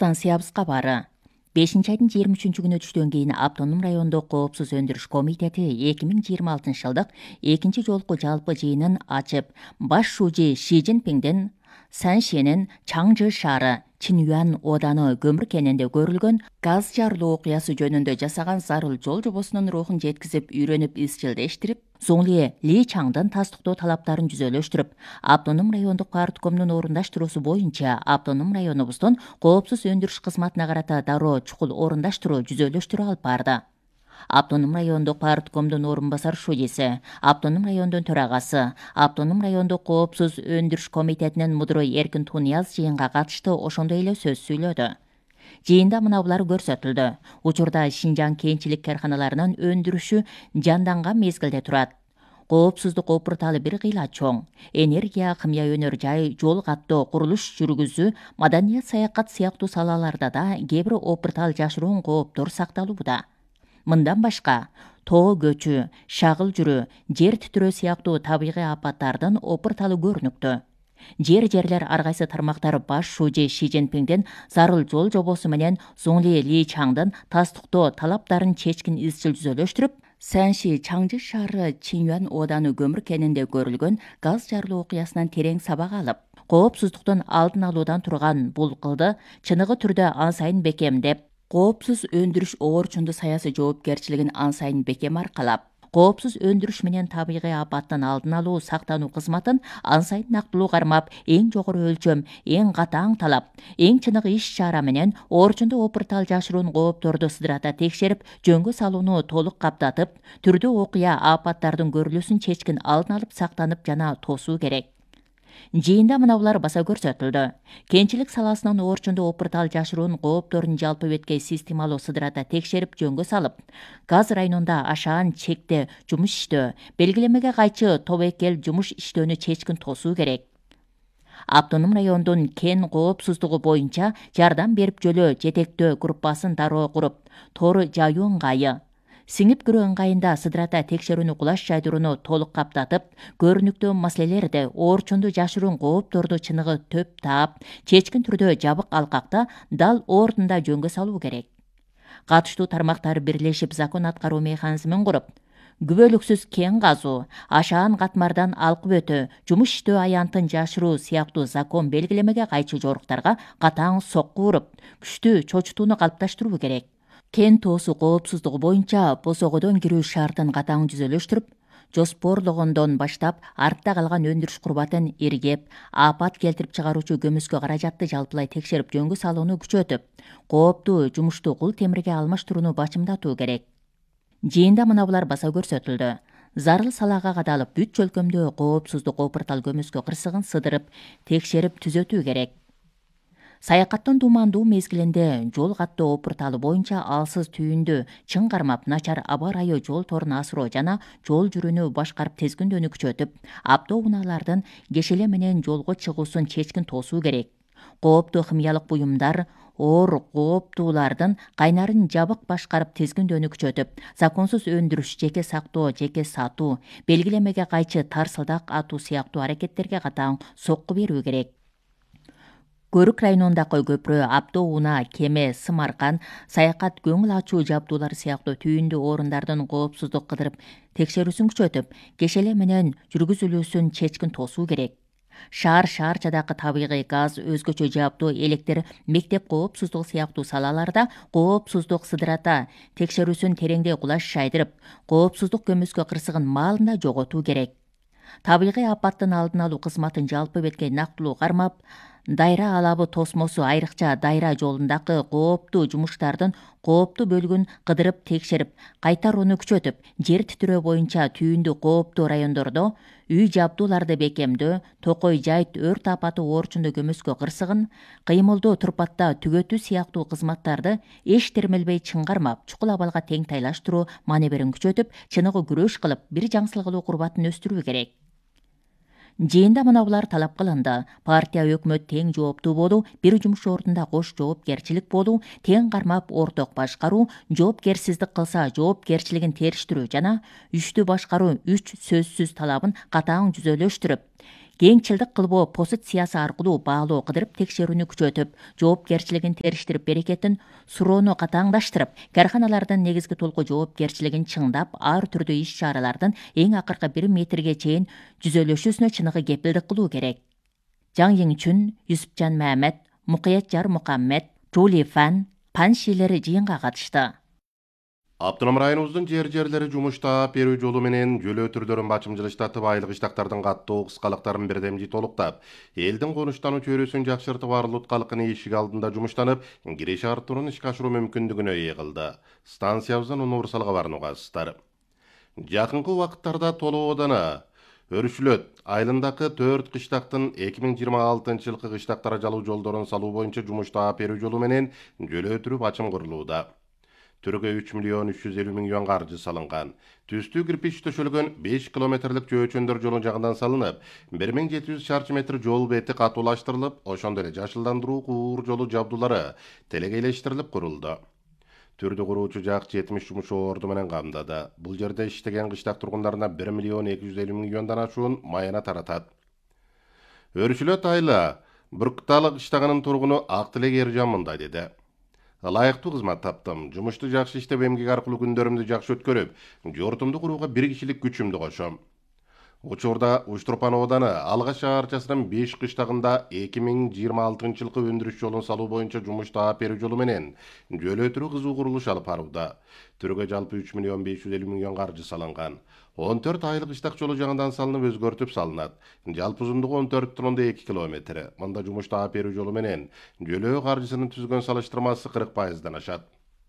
станциябыз кабары. 5-айдын 23-күнү түштөн кийин Автоном райондук коопсуз өндүрүш комитети 2026 жылдык экинчи жолку жалпы жыйынын ачып, баш шужи Ши Цзиньпиңдин Саншенин Чаңжы шаары Чинюан оданы көмүр кенинде көрүлгөн газ жарылуу окуясы жөнүндө жасаган зарыл жол жобосунун рухун жеткизип, үйрөнүп, изчилдештирип, Зоңли Ли Чаңдын тастыктоо талаптарын жүзөлөштүрүп, Автоном райондук парткомдун орундаштыруусу боюнча Автоном районубуздун коопсуз өндүрүш кызматына карата дароо чукул орундаштыруу жүзөлөштүрүү алып барды. Автоном райондук парткомдун орун басар шудиси, Автоном райондун төрагасы, Автоном райондук коопсуз өндүрүш комитетинин мудуру Эркин Тунияз жыйынга катышты, ошондой эле сөз сүйлөдү. Жыйында мына булар көрсөтүлдү. Учурда Шинжаң кенчилик карканаларынын өндүрүшү жанданган мезгилде турат. Коопсуздук опурталы бир кыйла чоң. Энергия, кымя өнөр жай, жол каттоо, курулуш жүргүзүү, маданият, саякат сыяктуу салаларда да кээ бир опуртал жашыруун кооптор сакталууда. Мындан башка, тоо көчү, шагыл жүрүү, жер титирөө сыяктуу табигый апаттардын опурталы көрүнүктүү. Жерлер ар кайсы тармактар баш шужи Ши Цзиньпиңдин зарыл жол жобосу менен Зоңли Ли Чаңдын тастыктоо талаптарын чечкин изчил жүзөлөштүрүп, Санши Чаңжы шаары Чинюан оданы көмүр кенинде көрүлгөн газ жарылуу окуясынан терең сабак алып, коопсуздуктун алдын алуудан турган бул кылды чыныгы түрдө ан сайын бекемдеп, коопсуз өндүрүш оорчунду саясий жоопкерчилигин ан сайын бекем аркалап, коопсуз өндүрүш менен табигый апаттын алдын алуу, сактануу кызматын ан сайын нактылуу кармап, эң жогору өлчөм, эң катаң талап, эң чыныгы иш-чара менен оорчунду опуртал жашыруун коопторду сыдырата текшерип, жөнгө салууну толук каптатып, түрдүү окуя апаттардын көрүлүүсүн чечкин алдын алып, сактанып жана тосуу керек. Жыйында мына булар баса көрсөтүлдү. Кенчилик саласынын оорчунду опуртал жашыруун коопторун жалпы беткей системалуу сыдырата текшерип, жөнгө салып, газ районунда ашаан чекте жумуш иштөө, белгилемеге кайчы тобокел жумуш иштөөнү чечкин тосуу керек. Автоном райондун кен коопсуздугу боюнча жардам берип жөлөө жетектөө группасын дароо куруп, тор жаюу ыңгайы, сиңип кирүү ыңгайында сыдырата текшерүүнү кулаш жайдырууну толук каптатып, көрүнүктүү маселелерди, оорчунду жашыруун коопторду чыныгы төп таап, чечкин түрдө жабык алкакта дал ордунда жөнгө салуу керек. Катыштуу тармактар бирлешип закон аткаруу механизмин куруп, күбөлүксүз кен казуу, ашаан катмардан алкып өтүү, жумуш иштөө аянтын жашыруу сыяктуу закон белгилемеге кайчы жоруктарга катаң сокку уруп, күчтүү чочутууну калыпташтыруу керек. Кен тоосу коопсуздугу боюнча босогодон кирүү шартын катаң жүзөлөштүрүп, жоспорлогондон баштап артта калган өндүрүш курбатын иргеп, апат келтирип чыгаруучу көмүскө каражатты жалпылай текшерип, жөнгө салууну күчөтүп, кооптуу жумушту кул темирге алмаштырууну бачымдатуу керек. Жыйында мына булар баса көрсөтүлдү. Зарыл салаага кадалып, бүт чөлкөмдө коопсуздук опуртал көмүскө кырсыгын сыдырып, текшерип түзөтүү керек. Саякаттын тумандуу мезгилинде жол каттоо опурталы боюнча алсыз түйүндү чың кармап, начар аба ырайы жол торун асыроо жана жол жүрүүнү башкарып тезгүндөөнү күчөтүп, автоунаалардын кешеле менен жолго чыгуусун чечкин тосуу керек. Кооптуу химиялык буюмдар, оор кооптуулардын кайнарын жабык башкарып тезгүндөөнү күчөтүп, законсуз өндүрүш, жеке сактоо, жеке сатуу, белгилемеге кайчы тарсылдак атуу сыяктуу аракеттерге катаң сокку берүү керек. Көрүк районундагы көпүрө, автоунаа, кеме, сымаркан, саякат, көңүл ачуу жабдуулар сыяктуу түйүндүү орундардын коопсуздук кыдырып текшерүүсүн күчөтүп, кешеле менен жүргүзүлүүсүн чечкин тосуу керек. Шаарчадагы табигый газ, өзгөчө жабдуу, электр, мектеп коопсуздугу сыяктуу салаларда коопсуздук сыдырата текшерүүсүн тереңдей кулаш жайдырып, коопсуздук көмүскө кырсыгын маалында жоготуу керек. Табигый апаттын алдын алуу кызматын жалпы беткей нактылуу кармап, дайра алабы тосмосу, айрыкча дайра жолундагы кооптуу жумуштардын кооптуу бөлүгүн кыдырып текшерип, кайтарууну күчөтүп, жер титирөө боюнча түйүндүү кооптуу райондордо үй жабдууларды бекемдөө, токой жайыт, өрт апаты оорчунду көмүскө кырсыгын, кыймылдуу турпатта түгөтүү сыяктуу кызматтарды эч термелбей чың кармап, чукул абалга тең тайлаштыруу маневрин күчөтүп, чыныгы күрөш кылып, бир жаңсылыгылуу курбатын өстүрүү керек. Жыйында мына булар талап кылынды. Партия, өкмөт тең жооптуу болуу, бир жумуш ордунда кош жоопкерчилик болуу, тең кармап орток башкаруу, жоопкерсиздик кылса жоопкерчилигин териштирүү жана үчтүү башкаруу 3 сөзсүз талабын катаң жүзөлөштүрүп, кеңчилдик кылбоо позициясы аркылуу баалоо кыдырып текшерүүнү күчөтүп, жоопкерчилигин териштирип берекетин, суроону катаңдаштырып, карханалардын негизги толку жоопкерчилигин чыңдап, ар түрдүү иш чаралардын эң акыркы 1 метрге чейин жүзөлөшүүсүнө чыныгы кепилдик кылуу керек. Жаң Йиңчүн, Юсупжан Мәмет, Мукаятжар Мукаммед, Жули Фан, Пан Шилери жыйынга катышты. Автоном районубуздун жерлери жумушта берүү жолу менен жөлөө түрдөрүн бачымчылыштатып, айлык иштактардын каттуу кыскалыктарын бирдемжи толуктап, элдин конуштануу чөйрөсүн жакшыртып, арлык калкын эшик алдында жумуштанып, киреше артуурун ишке ашыруу мүмкүндүгүнө ээ кылды. Станциябыздан универсал кабарын угасыздар. Жакынкы убакыттарда Толоо ооданы Өрүшүлөт айылындагы 4 кыштактын 2026-жылкы кыштактара жалуу жолдорун салуу боюнча жумушта берүү жолу менен жөлөө түрү бачым курулууда. Түргө 3.350.000 юан каржы салынган. Түстүү кирпич төшөлгөн 5 километрлик жөөчөндөр жолун жагынан салынып, 1700 шарчы метр жол бети катуулаштырылып, ошондой эле жашылдандыруу куур жолу жабдуулары телегейлештирилип курулду. Түрдү куруучу жак 70 жумуш орду менен камдады. Бул жерде иштеген кыштак тургундарына 1.250.000 юандан ашуун маяна таратат. Өрүшүлөт айылы Бүркталы кыштагынын тургуну Актилек Эржан мындай деди. Ылайыктуу кызмат таптым. Жумушту жакшы иштеп, эмгек аркылуу күндөрүмдү жакшы өткөрүп, жортумду курууга 1 кишилик күчүмдү кошом. Учурда Уштурпан ооданы Алга шаарчасынын 5 кыштагында 2026-жылкы өндүрүш жолун салуу боюнча жумуш таап берүү жолу менен жөлөө түрү кызуу курулуш алып барууда. Түргө жалпы 3.550.000 юан каржы салынган. 14 айлык иштак жолу жаңыдан салынып, өзгөртүп салынат. Жалпы узундугу 14,2 километр. Мында жумуш таап берүү жолу менен жөлөө каржысынын түзгөн салыштырмасы 40%дан ашат.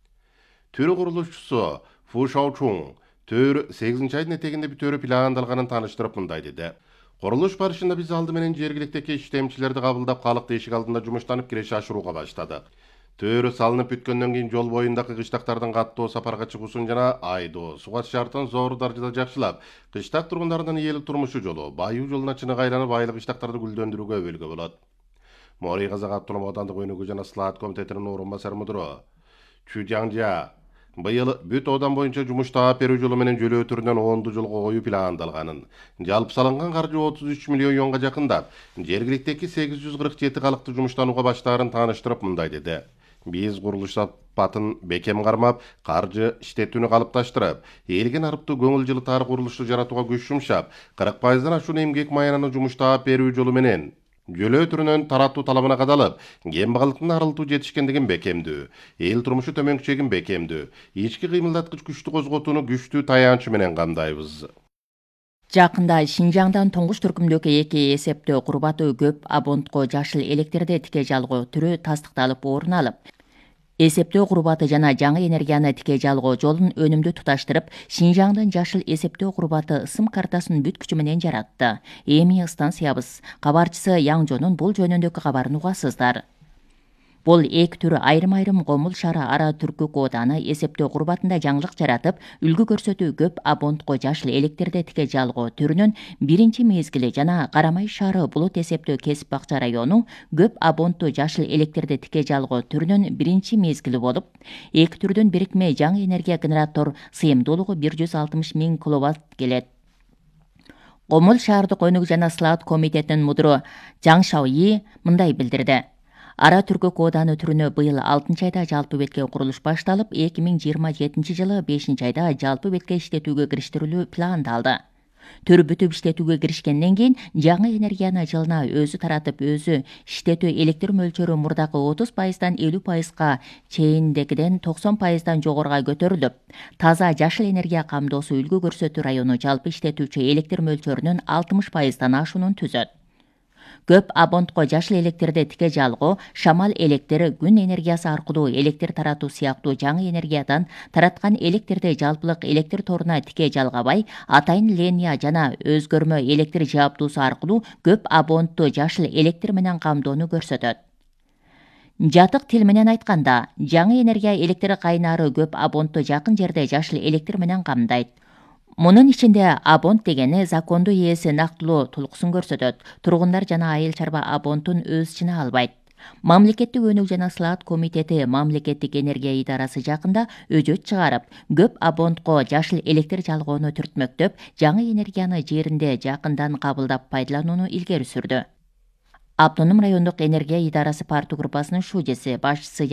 Түрү курулушчусу Фу Шаочун Төр 8 айдын этегинде бүтөөрү пландалганын тааныштырып мындай деди. Курулуш барышында биз алды менен жергиликтеги иштемчилерди кабылдап, калыкты эшик алдында жумуштанып, киреше ашырууга баштадык. Төрү салынып бүткөндөн кийин жол боюндагы кыштактардын каттоо сапарга чыгуусун жана айдоо, суга шартын зор даражада жакшылап, кыштак тургундарынын ээлик турмушу жолу, байуу жолуна чыныгы айланып, айлык кыштактарды гүлдөндүрүүгө өбөлгө болот. Мори Казак автоном аудандык өнүгүү жана слаат комитетинин орун басары мудуру Чу Жаңжа быйыл бүт одан боюнча жумуш таап берүү жолу менен жөлөө түрүнөн 10 жолго коюу пландалганын, жалпы салынган каржы 33 миллион юанга жакындап, жергиликтеги 847 калыкты жумуштанууга баштаарын тааныштырып мындай деди. Биз курулуш сапатын бекем кармап, каржы иштетүүнү калыпташтырып, элген арыптуу көңүл жылытаар курулушту жаратууга күч жумшап, 40%дан ашуун эмгек маянаны жумуш таап берүү жолу менен жөлөө түрүнөн тараттуу талабына кадалып, кембагалдыктын арылтуу жетишкендигин бекемдүү, эл турмушу төмөнкүчөгүн бекемдүү, ички кыймылдаткыч күчтү козготууну күчтүү таянчы менен камдайбыз. Жакында Шинжаңдан туңгуч түркүмдөгү 2 эсептөө курбаты көп абонтко жашыл электрде тике жалгоо түрү тастыкталып орун алып, эсептөө курбаты жана жаңы энергияны тике жалгоо жолун өнүмдүү туташтырып, Шинжаңдын жашыл эсептөө курбаты ысым картасын бүт күчү менен жаратты. Эми станциябыз кабарчысы Яңжонун бул жөнүндөгү кабарын угасыздар. Бул эки түрү айрым-айрым Комул шаары ара түркүк ооданы эсептөө курбатында жаңылык жаратып, үлгү көрсөтүү көп абонтко жашыл электрде тике жалгоо түрүнүн биринчи мезгили жана Карамай шаары булут эсептөө кесип бакча району көп абонттуу жашыл электрде тике жалгоо түрүнүн биринчи мезгили болуп, эки түрдүн бирикме жаңы энергия генератор сыйымдуулугу 160.000 киловатт келет. Комул шаардык өнүгүү жана слаат комитетинин мудуру Жаң Шаои мындай билдирди. Ара түркүк ооданы түрүнө быйыл 6 айда жалпы бетке курулуш башталып, 2027 жылы 5 айда жалпы бетке иштетүүгө кириштирилүү пландалды. Төр бүтүп иштетүүгө киришкенден кийин жаңы энергияны жылына өзү таратып, өзү иштетүү электр мөлчөрү мурдакы 30%дан 50%га чейиндегиден 90%дан жогоруга көтөрүлүп, таза жашыл энергия камдоосу үлгү көрсөтүү району жалпы иштетүүчү электр мөлчөрүнүн 60%дан ашуунун түзөт. Көп абонтко жашыл электрде тике жалгоо, шамал электр, күн энергиясы аркылуу электр таратуу сыяктуу жаңы энергиядан тараткан электрди жалпылык электр торуна тике жалгабай, атайын линия жана өзгөрмө электр жабдуусу аркылуу көп абонттуу жашыл электр менен камдоону көрсөтөт. Жатык тил менен айтканда, жаңы энергия электр кайнары көп абонтту жакын жерде жашыл электр менен камдайт. Мунун ичинде абонт дегени закондуу ээси нактылуу толукусун көрсөтөт. Тургундар жана айыл чарба абонтун өз ичине албайт. Мамлекеттик өнүк жана слаат комитети мамлекеттик энергия идарасы жакында өжөт чыгарып, көп абонтко жашыл электр жалгоону түртмөктөп, жаңы энергияны жеринде жакындан кабылдап пайдаланууну илгери сүрдү. Автоном райондук энергия идарасы партия группасынын шужеси, башчысы